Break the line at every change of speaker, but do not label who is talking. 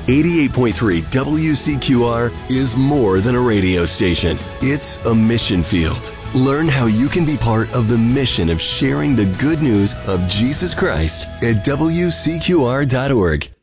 88.3 WCQR is more than a radio station. It's a mission field. Learn how you can be part of the mission of sharing the good news of Jesus Christ at WCQR.org.